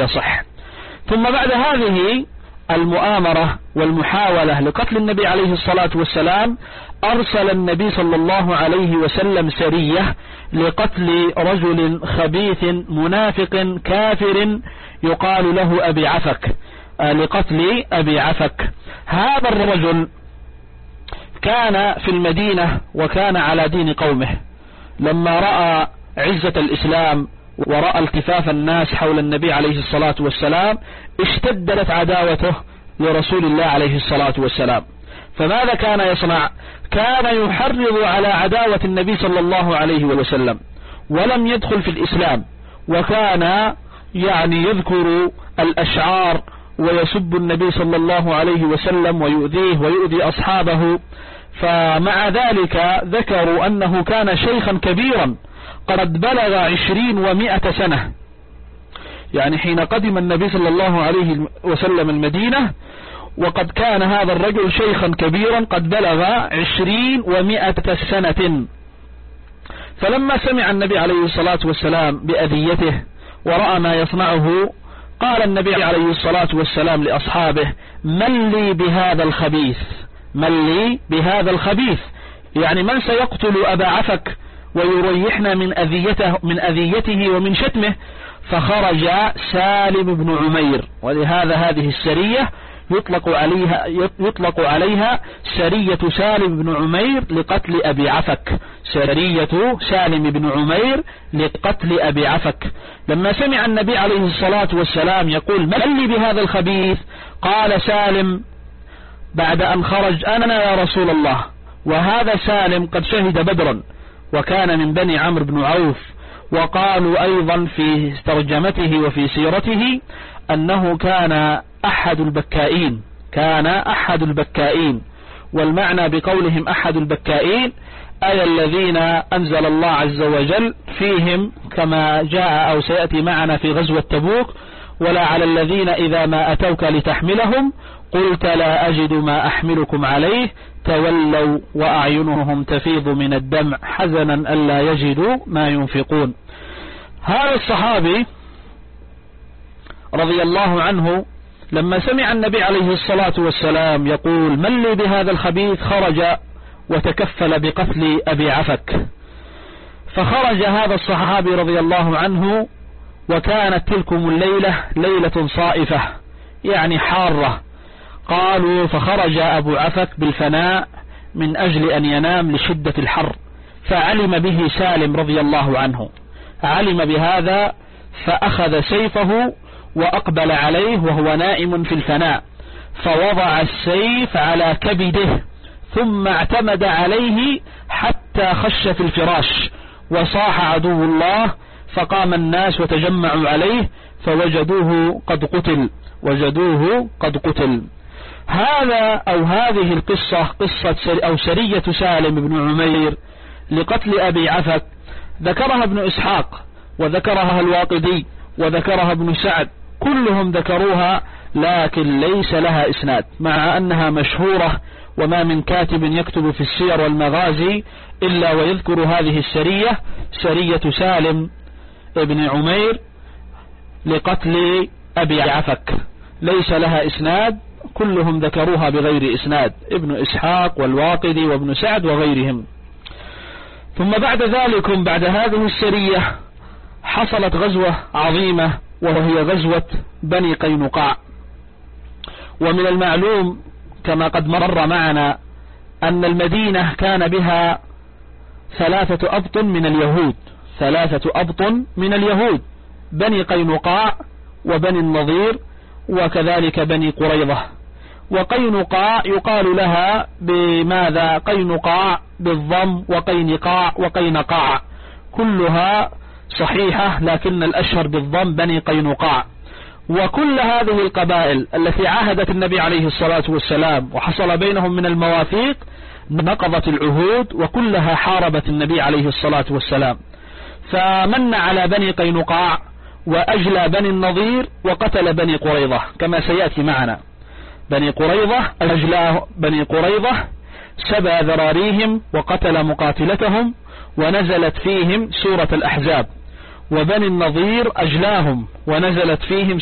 يصح. ثم بعد هذه المؤامرة والمحاولة لقتل النبي عليه الصلاة والسلام أرسل النبي صلى الله عليه وسلم سرية لقتل رجل خبيث منافق كافر يقال له أبي عفك، لقتل أبي عفك. هذا الرجل كان في المدينة وكان على دين قومه، لما رأى عزة الإسلام ورأى التفاف الناس حول النبي عليه الصلاة والسلام اشتدت عداوته لرسول الله عليه الصلاة والسلام. فماذا كان يصنع؟ كان يحرض على عداوة النبي صلى الله عليه وسلم، ولم يدخل في الإسلام، وكان يذكر الأشعار ويسب النبي صلى الله عليه وسلم ويؤذيه ويؤذي أصحابه. فمع ذلك ذكروا أنه كان شيخا كبيرا قد بلغ 20 و100 سنة، حين قدم النبي صلى الله عليه وسلم المدينة، وقد كان هذا الرجل شيخا كبيرا قد بلغ 20 و100 سنة. فلما سمع النبي عليه الصلاة والسلام بأذيته ورأى ما يصنعه، قال النبي عليه الصلاة والسلام لأصحابه: من لي بهذا الخبيث؟ من لي بهذا الخبيث؟ من سيقتل أبا عفك ويريحنا من أذيته ومن شتمه؟ فخرج سالم بن عمير، ولهذا هذه السرية يطلق عليها سرية سالم بن عمير لقتل أبي عفك، سرية سالم بن عمير لقتل أبي عفك. لما سمع النبي عليه الصلاة والسلام يقول: من لي بهذا الخبيث؟ قال سالم بعد أن خرج: أنا يا رسول الله. وهذا سالم قد شهد بدرا وكان من بني عمرو بن عوف. وقالوا أيضا في ترجمته وفي سيرته أنه كان أحد البكائين، والمعنى بقولهم أحد البكائين أي الذين أنزل الله عز وجل فيهم، كما جاء أو سيأتي معنا في غزوة تبوك: ولا على الذين إذا ما أتوك لتحملهم قلت لا أجد ما أحملكم عليه تولوا وأعينهم تفيض من الدمع حزنا ألا يجدوا ما ينفقون. هذا الصحابي رضي الله عنه لما سمع النبي عليه الصلاة والسلام يقول: من لي بهذا الخبيث؟ خرج وتكفل بقتل أبي عفك. فخرج هذا الصحابي رضي الله عنه، وكانت تلكم الليلة ليلة صائفة حارة. قالوا: فخرج أبو عفك بالفناء من أجل أن ينام لشدة الحر، فعلم به سالم رضي الله عنه، علم بهذا فأخذ سيفه وأقبل عليه وهو نائم في الفناء، فوضع السيف على كبده ثم اعتمد عليه حتى خش في الفراش، وصاح عدو الله، فقام الناس وتجمعوا عليه فوجدوه قد قتل. هذه القصة قصة سرية سالم بن عمير لقتل أبي عفك ذكرها ابن إسحاق وذكرها الواقدي وذكرها ابن سعد، كلهم ذكروها، لكن ليس لها إسناد، مع أنها مشهورة، وما من كاتب يكتب في السير والمغازي إلا ويذكر هذه السرية، سرية سالم بن عمير لقتل أبي عفك، ليس لها إسناد، كلهم ذكروها بغير إسناد، ابن إسحاق والواقدي وابن سعد وغيرهم. ثم بعد ذلك، بعد هذه السرية، حصلت غزوة عظيمة، وهي غزوة بني قينقاع. ومن المعلوم كما قد مر معنا أن المدينة كان بها 3 أبط من اليهود، بني قينقاع وبني النضير وكذلك بني قريظة. وقينقاع يقال لها بماذا؟ قينقاع بالضم، وقينقاع وقينقاع، كلها صحيحة، لكن الأشهر بالضم بني قينقاع. وكل هذه القبائل التي عاهدت النبي عليه الصلاة والسلام وحصل بينهم من المواثيق نقضت العهود، وكلها حاربت النبي عليه الصلاة والسلام. فمن على بني قينقاع وأجلى بني النضير وقتل بني قريظة، كما سيأتي معنا. بني قريظة سبى ذراريهم وقتل مقاتلتهم ونزلت فيهم سورة الأحزاب، وبني النضير أجلاهم ونزلت فيهم